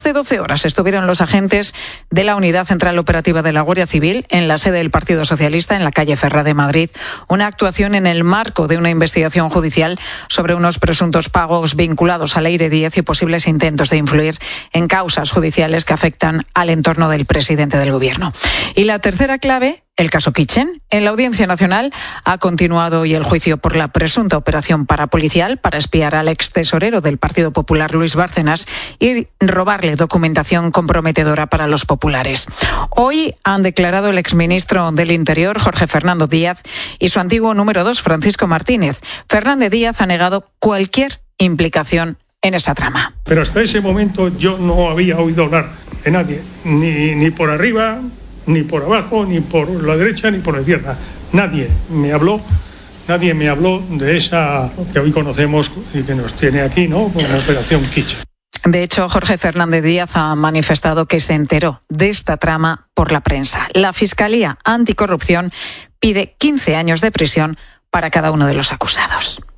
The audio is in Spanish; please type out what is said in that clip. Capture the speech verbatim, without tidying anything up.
de doce horas estuvieron los agentes de la Unidad Central Operativa de la Guardia Civil en la sede del Partido Socialista en la calle Ferrá de Madrid. Una actuación en el marco de una investigación judicial sobre unos presuntos pagos vinculados a Leire Díez y posibles intentos de influir en causas judiciales que afectan al entorno del presidente del Gobierno. Y la tercera clave, el caso Kitchen. En la Audiencia Nacional ha continuado hoy el juicio por la presunta operación parapolicial para espiar al ex tesorero del Partido Popular, Luis Bárcenas, y robarle documentación comprometedora para los populares. Hoy han declarado el exministro del Interior, Jorge Fernando Díaz, y su antiguo número dos, Francisco Martínez. Fernández Díaz ha negado cualquier implicación en esa trama. Pero hasta ese momento yo no había oído hablar de nadie, ni, ni por arriba, ni por abajo, ni por la derecha, ni por la izquierda. Nadie me habló, nadie me habló de esa que hoy conocemos y que nos tiene aquí, ¿no?, como la operación Kitchen. De hecho, Jorge Fernández Díaz ha manifestado que se enteró de esta trama por la prensa. La Fiscalía Anticorrupción pide quince años de prisión para cada uno de los acusados.